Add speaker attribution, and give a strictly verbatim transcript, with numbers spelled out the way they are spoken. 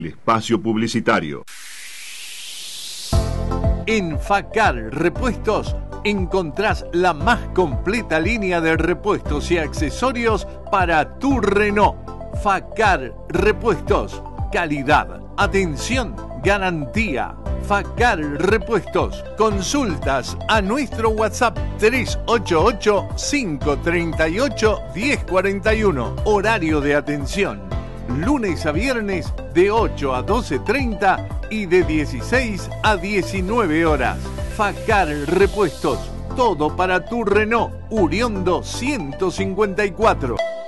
Speaker 1: Espacio publicitario.
Speaker 2: En Facar Repuestos encontrás la más completa línea de repuestos y accesorios para tu Renault. Facar Repuestos. Calidad, atención, garantía. Facar Repuestos. Consultas a nuestro WhatsApp tres ocho ocho, cinco tres ocho, uno cero cuatro uno. Horario de atención. Lunes a viernes de ocho a doce treinta y de dieciséis a diecinueve horas. Facar Repuestos. Todo para tu Renault Uriondo ciento cincuenta y cuatro.